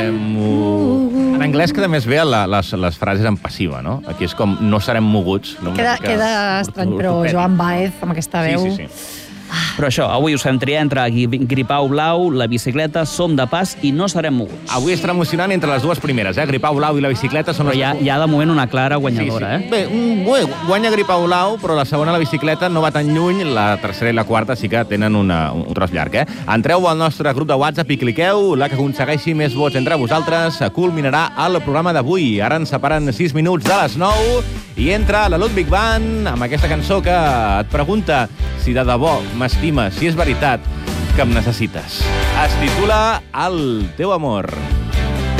En anglès queda més bé les frases en passiva, no? Aquí és com no serem moguts. No? Queda estrany, però Joan Baez, amb aquesta veu... Sí. Però això, avui us fem triar entre Gripau Blau, la bicicleta, Som de pas i No serem moguts. Avui estarà emocionant entre les dues primeres, Gripau Blau i la bicicleta són... Però hi ha de moment una clara guanyadora, Bé, guanya Gripau Blau, però la segona, la bicicleta, no va tan lluny, la tercera i la quarta sí que tenen un tros llarg, Entreu al nostre grup de WhatsApp i cliqueu, la que aconsegueixi més vots entre vosaltres culminarà el programa d'avui. Ara ens separen 6 minuts de les 9 i entra la Ludwig Band amb aquesta cançó que et pregunta si de debò m'estimes, si és veritat que em necessites. Es titula El teu amor.